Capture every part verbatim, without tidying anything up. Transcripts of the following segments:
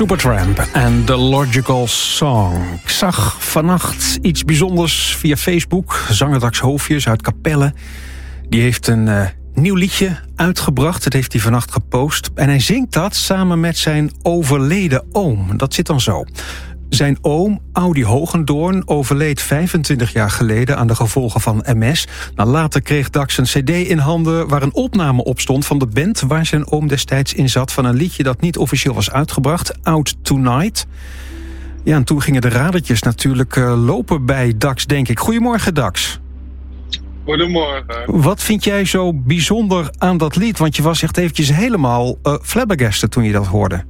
Supertramp en The Logical Song. Ik zag vannacht iets bijzonders via Facebook. Zanger Dax Hoofdjes uit Capelle. Die heeft een uh, nieuw liedje uitgebracht. Dat heeft hij vannacht gepost. En hij zingt dat samen met zijn overleden oom. Dat zit dan zo. Zijn oom, Audi Hogendoorn, overleed vijfentwintig jaar geleden aan de gevolgen van M S. Nou, later kreeg Dax een cd in handen waar een opname op stond van de band waar zijn oom destijds in zat, van een liedje dat niet officieel was uitgebracht, Out Tonight. Ja, en toen gingen de radertjes natuurlijk uh, lopen bij Dax, denk ik. Goedemorgen, Dax. Goedemorgen. Wat vind jij zo bijzonder aan dat lied? Want je was echt eventjes helemaal uh, flabbergasted toen je dat hoorde.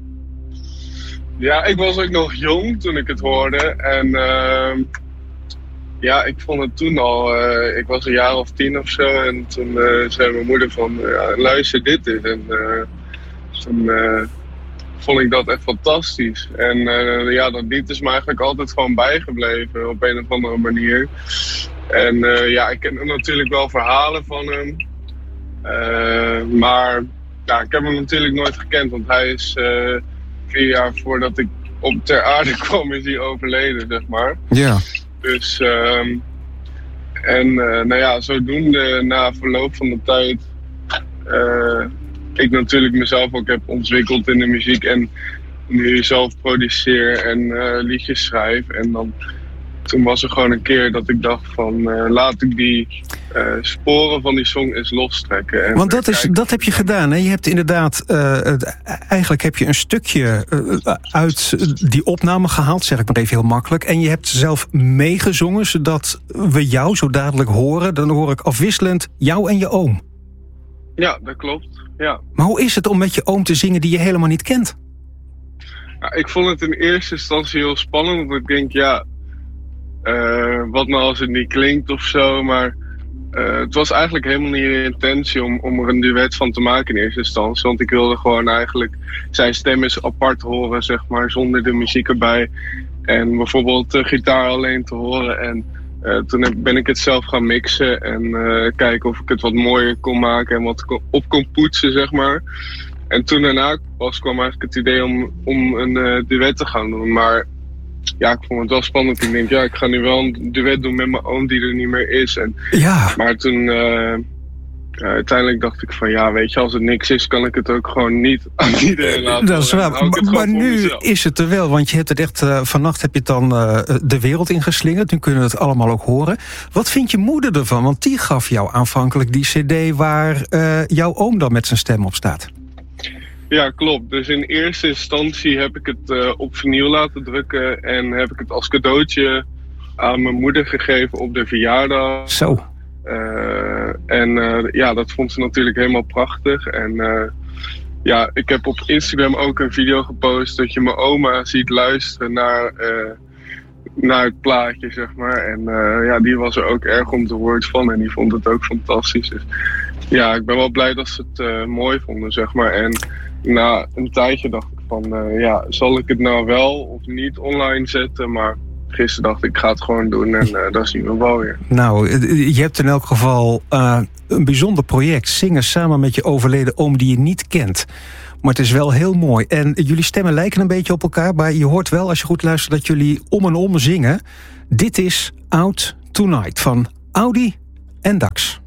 Ja, ik was ook nog jong toen ik het hoorde. En uh, ja, ik vond het toen al... Uh, ik was een jaar of tien of zo. En toen uh, zei mijn moeder van... Uh, luister dit eens. En uh, toen uh, vond ik dat echt fantastisch. En uh, ja, dat lied is me eigenlijk altijd gewoon bijgebleven. Op een of andere manier. En uh, ja, ik ken natuurlijk wel verhalen van hem. Uh, maar ja, ik heb hem natuurlijk nooit gekend. Want hij is... Uh, Vier jaar voordat ik op ter aarde kwam is hij overleden, zeg maar. Ja. Dus, um, en uh, nou ja, zodoende na verloop van de tijd... Uh, ik natuurlijk mezelf ook heb ontwikkeld in de muziek en nu zelf produceer en uh, liedjes schrijf. En dan, toen was er gewoon een keer dat ik dacht van, uh, laat ik die uh, sporen van die song eens lostrekken. En Want dat, is, dat heb je gedaan, hè? Je hebt inderdaad, uh, eigenlijk heb je een stukje uh, uit die opname gehaald, zeg ik maar even heel makkelijk. En je hebt zelf meegezongen, zodat we jou zo dadelijk horen. Dan hoor ik afwisselend jou en je oom. Ja, dat klopt, ja. Maar hoe is het om met je oom te zingen die je helemaal niet kent? Ja, ik vond het in eerste instantie heel spannend, want ik denk, ja... Uh, wat nou als het niet klinkt of zo, maar uh, het was eigenlijk helemaal niet de intentie om, om er een duet van te maken in eerste instantie. Want ik wilde gewoon eigenlijk zijn stem eens apart horen, zeg maar, zonder de muziek erbij. En bijvoorbeeld de gitaar alleen te horen. En uh, toen heb, ben ik het zelf gaan mixen en uh, kijken of ik het wat mooier kon maken en wat op kon poetsen, zeg maar. En toen daarna pas kwam eigenlijk het idee om, om een uh, duet te gaan doen, maar... Ja, ik vond het wel spannend. Ik denk, ja, ik ga nu wel een duet doen met mijn oom die er niet meer is. En, ja. Maar toen, uh, uh, uiteindelijk dacht ik van, ja, weet je, als het niks is, kan ik het ook gewoon niet aan iedereen laten. Dat is waar, maar, maar nu mezelf. Is het er wel, want je hebt het echt, uh, vannacht heb je het dan uh, de wereld ingeslingerd. Nu kunnen we het allemaal ook horen. Wat vindt je moeder ervan? Want die gaf jou aanvankelijk die cd waar uh, jouw oom dan met zijn stem op staat. Ja, klopt. Dus in eerste instantie heb ik het uh, op vinyl laten drukken en heb ik het als cadeautje aan mijn moeder gegeven op de verjaardag. Zo. Uh, en uh, ja, dat vond ze natuurlijk helemaal prachtig. En uh, ja, ik heb op Instagram ook een video gepost dat je mijn oma ziet luisteren naar, uh, naar het plaatje, zeg maar. En uh, ja, die was er ook erg om te woord van en die vond het ook fantastisch. Dus ja, ik ben wel blij dat ze het uh, mooi vonden, zeg maar. En na een tijdje dacht ik van, uh, ja, zal ik het nou wel of niet online zetten? Maar gisteren dacht ik, ik ga het gewoon doen en uh, dat zien we wel weer. Nou, je hebt in elk geval uh, een bijzonder project. Zingen samen met je overleden oom die je niet kent. Maar het is wel heel mooi. En jullie stemmen lijken een beetje op elkaar, maar je hoort wel, als je goed luistert, dat jullie om en om zingen. Dit is Out Tonight van Audi en Dax.